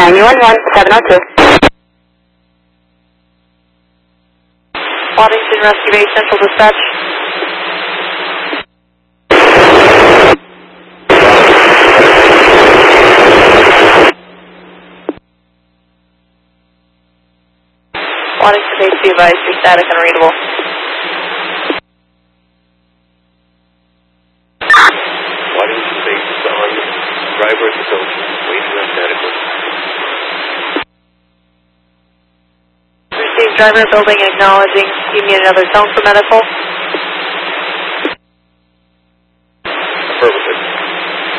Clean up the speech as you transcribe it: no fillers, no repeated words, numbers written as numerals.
702. Waddington Rescue Base Central Dispatch. Waddington Base, be advised, you're static and unreadable. Waddington Base is on. Driver at the junction, waiting unstatically. Received driver building and acknowledging. You need another tone for medical.